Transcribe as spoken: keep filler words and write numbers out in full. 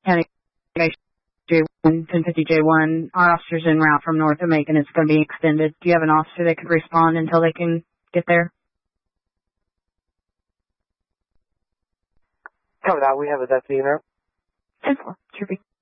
County J one, ten fifty J one. Our officer's en route from north of Macon. It's going to be extended. Do you have an officer that could respond until they can get there? Cover that. We have a deputy in there. ten four. Trippy.